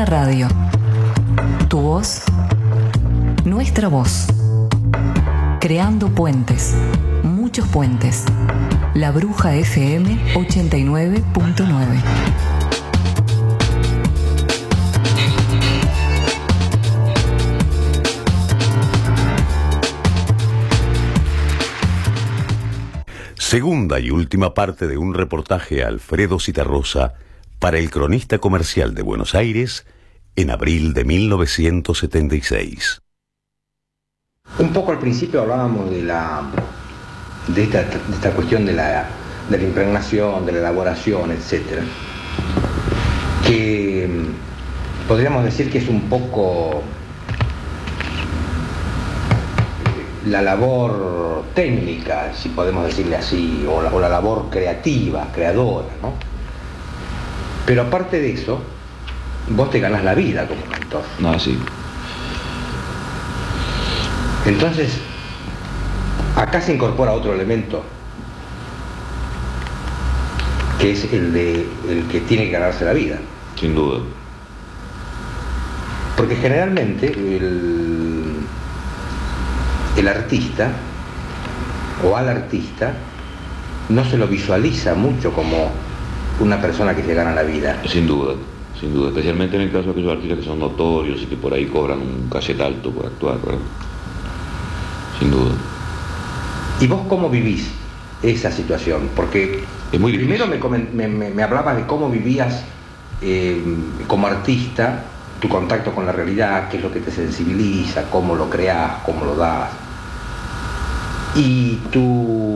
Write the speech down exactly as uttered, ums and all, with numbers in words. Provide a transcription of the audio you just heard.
Radio. Tu voz, nuestra voz. Creando puentes, muchos puentes. La Bruja F M ochenta y nueve punto nueve. Segunda y última parte de un reportaje a Alfredo Citarrosa para el Cronista Comercial de Buenos Aires en abril de mil novecientos setenta y seis. Un poco al principio hablábamos de la de esta, de esta cuestión de la, de la impregnación, de la elaboración, etcétera, que podríamos decir que es un poco la labor técnica, si podemos decirle así, o la, o la labor creativa, creadora, ¿no? Pero aparte de eso, vos te ganás la vida como cantor. No, sí. Entonces, acá se incorpora otro elemento, que es el de el que tiene que ganarse la vida. Sin duda. Porque generalmente el, el artista, o al artista, no se lo visualiza mucho como una persona que se gana la vida. Sin duda, sin duda. Especialmente en el caso de aquellos artistas que son notorios y que por ahí cobran un cachet alto por actuar, ¿verdad? Sin duda. ¿Y vos cómo vivís esa situación? Porque es muy primero me, me, me, me hablabas de cómo vivías eh, como artista, tu contacto con la realidad, qué es lo que te sensibiliza, cómo lo creás, cómo lo das. Y tu